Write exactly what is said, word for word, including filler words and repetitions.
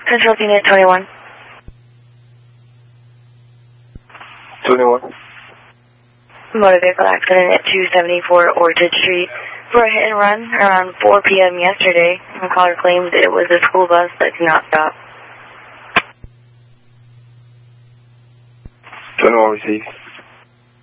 Central Unit twenty-one. twenty-one. Motor vehicle accident at two seventy-four Orchard Street for a hit and run around four P M yesterday. The caller claimed it was a school bus that did not stop. twenty-one received.